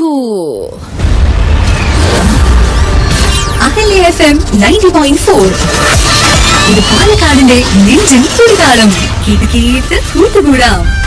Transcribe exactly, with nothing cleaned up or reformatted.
Ahalya F M ninety point four. ഇത് പാലക്കാടിന്റെ നെഞ്ചിൻ തുടിതാളം. കേട്ട് കേട്ട് കൂട്ടുകൂടാം.